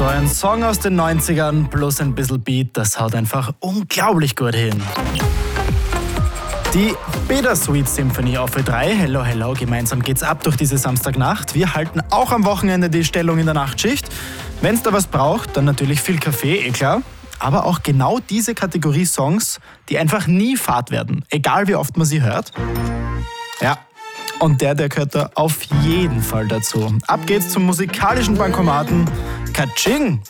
So ein Song aus den 90ern plus ein bisschen Beat, das haut einfach unglaublich gut hin. Die Bittersweet Symphony auf Ö3, Hello Hello, gemeinsam geht's ab durch diese Samstagnacht. Wir halten auch am Wochenende die Stellung in der Nachtschicht. Wenn's da was braucht, dann natürlich viel Kaffee, klar. Aber auch genau diese Kategorie Songs, die einfach nie Fahrt werden, egal wie oft man sie hört. Ja, und der gehört da auf jeden Fall dazu. Ab geht's zum musikalischen Bankomaten. Katsching!